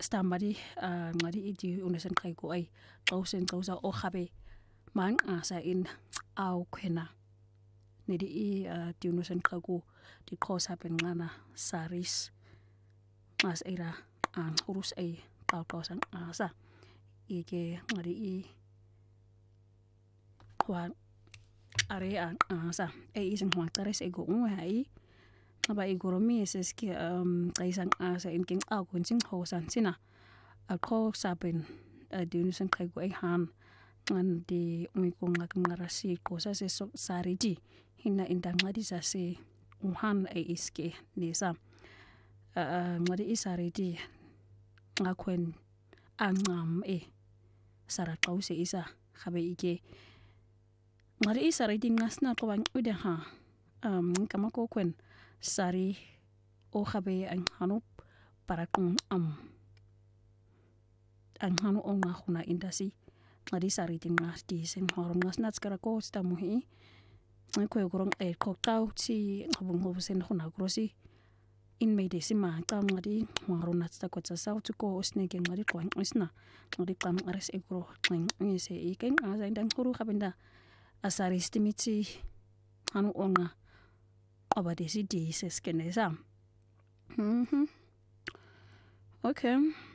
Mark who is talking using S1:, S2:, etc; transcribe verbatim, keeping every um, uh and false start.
S1: stambadi ngadi idi unasen qayko ay qawsen qawsa o khabe man asa in aw khena nedi i di unasen qayko di qosa penngana saris as era an urus ay qawqasan asa ike ngadi i kwa are an asa ay isang hwangtares ego ungai aba igoromi eseski um qaysan asa in king aw kunjing hosan sina akho saben di unasen qayko ay han ngan di umikong ngakarasi kosa se sariji hina indang ngadi sa se uhan ay iske nisa ngadi isariji ngakwen angam e sara qawse isa khabe ike ngadi isariji ngasna qwan ude ha um kama ko kwen sari o khabe ang hanup para kung am ang hanu o nga khuna indasi ngadi sari tingas di sen horom ngasna skara ko sta muhi ko yorong e ko taw si ngabung ho sen khuna grosi in made sima taw ngadi warona sta ko tsa saw ko usne ke ngadi kwan usna ngadi kam ares e gro kling ngise i ken asa indang huru khabenda asari stimiti hanu onga abadesi di ses kenesa mhm okay